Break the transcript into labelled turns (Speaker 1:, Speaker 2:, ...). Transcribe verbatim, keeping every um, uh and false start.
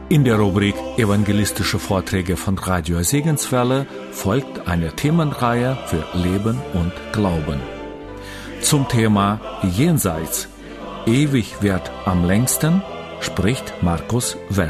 Speaker 1: In der Rubrik Evangelistische Vorträge von Radio Segenswelle folgt eine Themenreihe für Leben und Glauben. Zum Thema Jenseits, ewig währt am längsten, spricht Markus West.